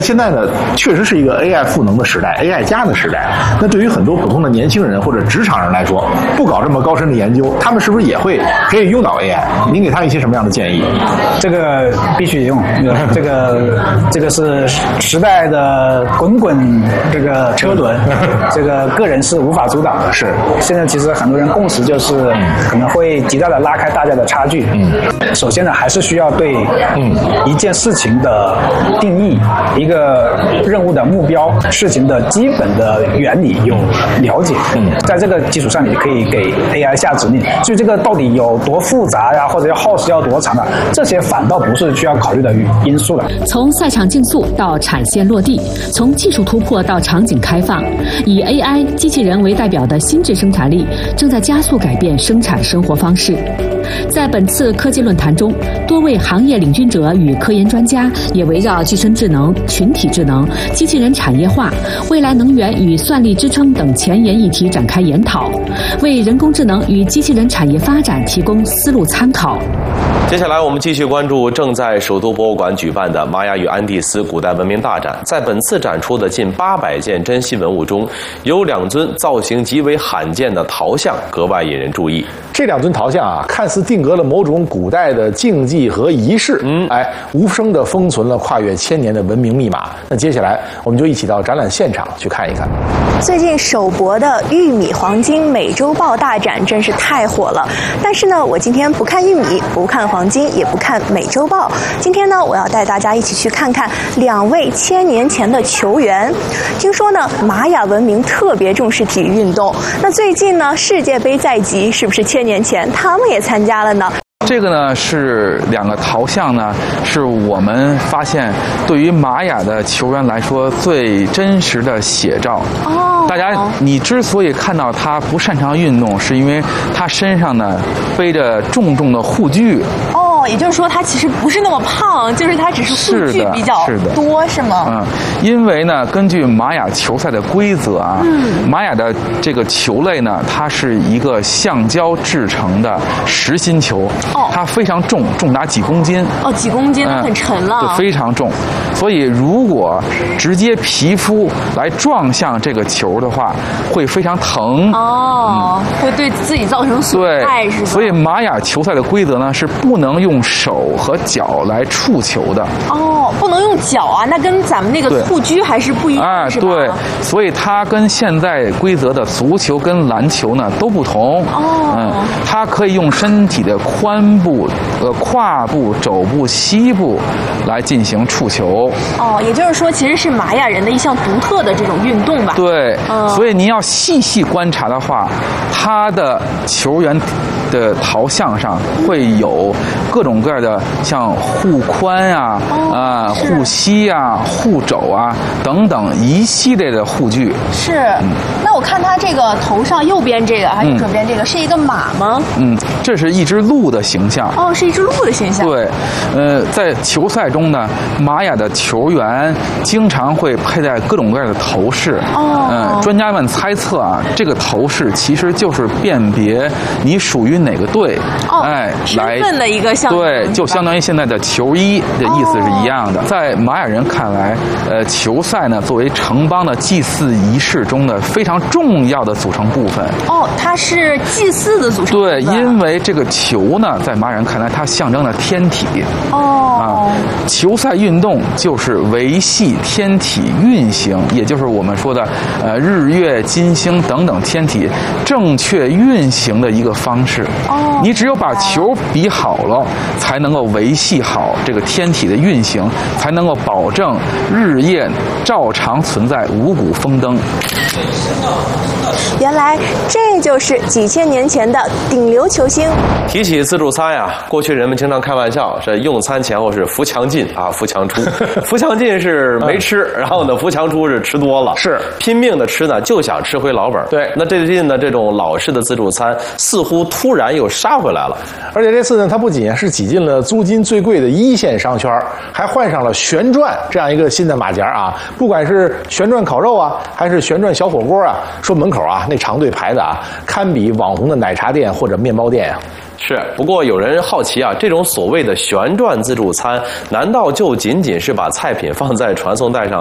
现在呢，确实是一个 AI 赋能的时代 ，AI 加的时代。那对于很多普通的年轻人或者职场人来说，不搞这么高深的研究，他们是不是也可以用到 AI？您给他一些什么样的建议？ 这个必须用，这个是时代的滚滚这个车轮，这个个人是无法阻挡的。 是， 现在其实很多人共识就是可能会极大的拉开大家的差距。首先呢，还是需要对一件事情的定义，一个任务的目标，事情的基本的原理有了解。在这个基础上，你可以给 AI 下指令。至于这个到底有多复杂呀，或者要耗时要多长啊，这些反倒不是需要考虑的因素了。 从赛场竞速到产线落地，从技术突破到场景开放，以 AI 机器人为代表的心智生产力正在加速改变生产生活方式。在本次科技论坛中，多位行业领军者与科研专家也围绕具身智能、群体智能、机器人产业化、未来能源与算力支撑等前沿议题展开研讨，为人工智能与机器人产业发展提供思路参考。 接下来我们继续关注正在首都博物馆举办的玛雅与安第斯古代文明大展。在本次展出的近800件珍稀文物中，有2尊造型极为罕见的陶像格外引人注意。 这2尊陶像啊，看似定格了某种古代的禁忌和仪式，无声地封存了跨越1000年的文明密码。那接下来我们就一起到展览现场去看一看。 最近首博的玉米黄金美洲豹大展真是太火了，但是呢，我今天不看玉米，不看黄金，也不看美洲豹。今天呢，我要带大家一起去看看2位1000年前的球员。听说呢，玛雅文明特别重视体育运动。那最近呢，世界杯在即，是不是1000年前他们也参加了呢？ 这个呢是2个陶像呢，是我们发现对于玛雅的球员来说最真实的写照。大家，你之所以看到他不擅长运动，是因为他身上呢背着重重的护具。 也就是说，他其实不是那么胖，就是他只是护具比较多，是吗？ 因为呢，根据玛雅球赛的规则啊，玛雅的这个球类呢，它是一个橡胶制成的实心球，它非常重，重达几公斤。 几公斤，很沉了。 对，非常重。所以，如果直接皮肤来撞向这个球的话，会非常疼。 会对自己造成损害，是吧？ 所以玛雅球赛的规则呢，是不能用手和脚来触球的。 不能用脚啊，那跟咱们那个护具还是不一样，是吧？ 对，所以它跟现在规则的足球跟篮球呢都不同。它可以用身体的髋部、胯部、肘部、膝部来进行触球。 也就是说，其实是玛雅人的一项独特的这种运动吧？ 对，所以您要细细观察的话，他的球员的陶像上会有各种各样的像护髋啊、护膝啊、护肘啊等等一系列的护具。 是。那我看他这个头上右边这个还有左边这个是一个马吗？ 这是一只鹿的形象。 是一只鹿的形象。 对，在球赛中呢，玛雅的球员经常会佩戴各种各样的头饰。专家们猜测啊，这个头饰其实就是辨别你属于哪个队。 身份的一个象征。 对，就相当于现在的球衣的意思是一样的。在玛雅人看来，球赛呢作为城邦的祭祀仪式中的非常重要的组成部分。 它是祭祀的组成部分。 对，因为这个球呢，在玛雅人看来，它象征了天体。球赛运动就是维系天体运行，也就是我们说的日月金星等等天体正确运行的一个方式。你只有把球比好了，才能够维系好这个天体的运行，才能够保证日夜照常存在，五谷丰登。 原来这就是几千年前的顶流球星。 提起自助餐呀，过去人们经常开玩笑，这用餐前后是扶墙进啊，扶墙出。扶墙进是没吃，然后呢，扶墙出是吃多了， 是拼命的吃呢，就想吃回老本。 对， 那最近的这种老式的自助餐，似乎突然又杀回来了。 而且这次呢，它不仅是挤进了租金最贵的1线商圈，还换上了旋转这样一个新的马甲啊！不管是旋转烤肉啊，还是旋转小火锅啊，说门口啊那长队排的啊，堪比网红的奶茶店或者面包店呀。 是，不过有人好奇啊，这种所谓的旋转自助餐，难道就仅仅是把菜品放在传送带上